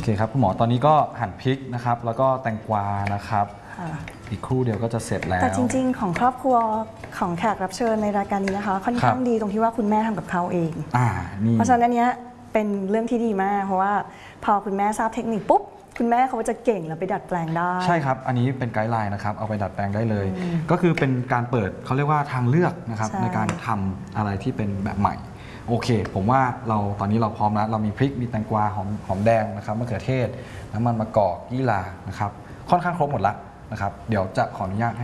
เคครับคุณหมอตอนนี้ก็หั่นพริกนะครับแล้วก็แตงกวานะครับอีกครู่เดียวก็จะเสร็จแล้วแต่จริงๆของครอบครัวของแขกรับเชิญในรายการนี้นะคะค่อนข้างดีตรงที่ว่าคุณแม่ทำกับเขาเองเพราะฉะนั้นอันนี้เป็นเรื่องที่ดีมากเพราะว่าพอคุณแม่ทราบเทคนิคปุ๊บคุณแม่เขาจะเก่งแล้วไปดัดแปลงได้ใช่ครับอันนี้เป็นไกด์ไลน์นะครับเอาไปดัดแปลงได้เลยก็คือเป็นการเปิดเขาเรียกว่าทางเลือกนะครับในการทำอะไรที่เป็นแบบใหม่โอเคผมว่าตอนนี้เราพร้อมแล้วเรามีพริกมีแตงกวาหอมแดงนะครับมะเขือเทศน้ำมันมะกอกยี่หร่านะครับค่อนข้างครบหมดแล้วนะครับเดี๋ยวจะขออนุญาต